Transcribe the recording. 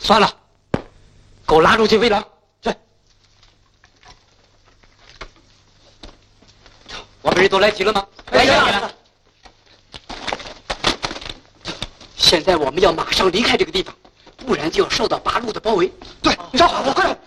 算了，给我拉出去喂狼。去，我们人都来齐了吗？ 来齐了。 现在我们要马上离开这个地方，不然就要受到八路的包围。对，你找好了，快点。